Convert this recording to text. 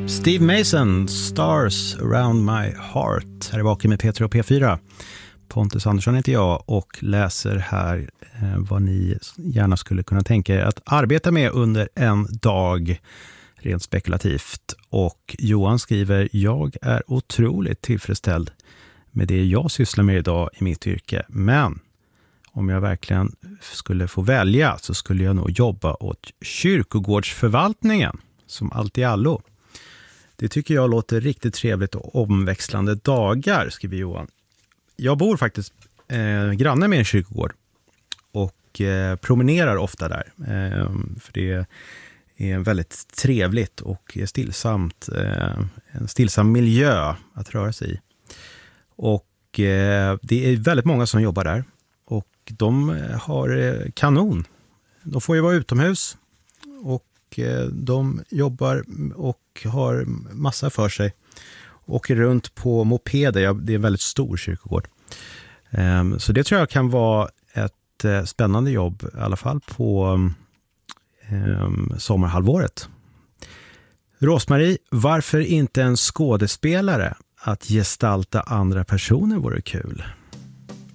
Steve Mason, Stars Around My Heart. Här är Vaken med Peter och P4. Pontus Andersson heter jag och läser här vad ni gärna skulle kunna tänka er att arbeta med under en dag, rent spekulativt. Och Johan skriver: jag är otroligt tillfredsställd med det jag sysslar med idag i mitt yrke. Men om jag verkligen skulle få välja så skulle jag nog jobba åt kyrkogårdsförvaltningen som allt i allo. Det tycker jag låter riktigt trevligt och omväxlande dagar, skriver Johan. Jag bor faktiskt granne med en kyrkogård och promenerar ofta där. För det är väldigt trevligt och stillsamt, en stillsam miljö att röra sig i. Och det är väldigt många som jobbar där och de har kanon. De får ju vara utomhus och de jobbar och har massa för sig. Åker runt på mopeder. Det är en väldigt stor kyrkogård. Så det tror jag kan vara ett spännande jobb, i alla fall på sommarhalvåret. Rosmarie, varför inte en skådespelare? Att gestalta andra personer vore kul.